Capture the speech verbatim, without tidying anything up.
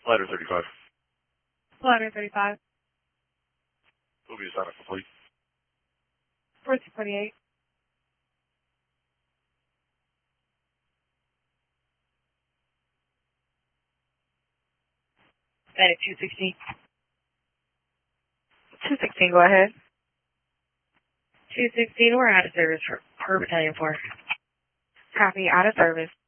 Ladder thirty-five. Ladder thirty-five. Movie is not complete. four twenty-eight. Medic two sixteen. two sixteen, go ahead. two sixteen, we're out of service for per battalion four. Copy, out of service.